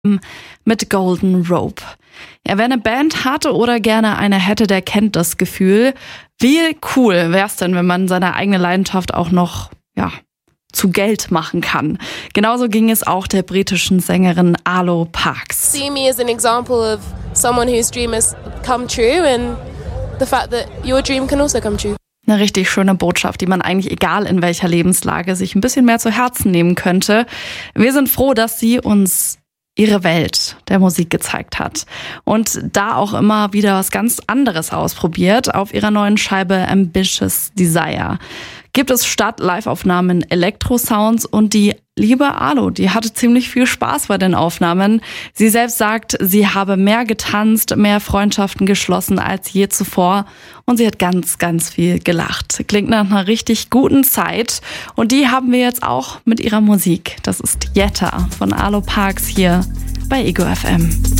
mit Golden Rope. Ja, wer eine Band hatte oder gerne eine hätte, der kennt das Gefühl. Wie cool wär's denn, wenn man seine eigene Leidenschaft auch noch, zu Geld machen kann. Genauso ging es auch der britischen Sängerin Arlo Parks. See me as an example of someone whose dream has come true and the fact that your dream can also come true. Eine richtig schöne Botschaft, die man eigentlich egal in welcher Lebenslage sich ein bisschen mehr zu Herzen nehmen könnte. Wir sind froh, dass sie uns ihre Welt der Musik gezeigt hat und da auch immer wieder was ganz anderes ausprobiert. Auf ihrer neuen Scheibe Ambitious Desire gibt es statt Live-Aufnahmen Elektro-Sounds und die liebe Arlo, die hatte ziemlich viel Spaß bei den Aufnahmen. Sie selbst sagt, sie habe mehr getanzt, mehr Freundschaften geschlossen als je zuvor und sie hat ganz, ganz viel gelacht. Klingt nach einer richtig guten Zeit und die haben wir jetzt auch mit ihrer Musik. Das ist Jetta von Arlo Parks hier bei Ego FM.